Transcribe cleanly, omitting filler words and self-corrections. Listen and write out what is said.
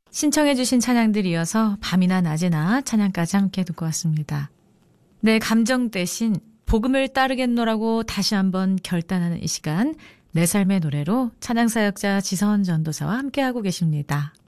신청해 주신 찬양들 이어서 밤이나 낮이나 찬양까지 함께 듣고 왔습니다. 내 감정 대신 복음을 따르겠노라고 다시 한번 결단하는 이 시간, 내 삶의 노래로 찬양사역자 지선 전도사와 함께하고 계십니다.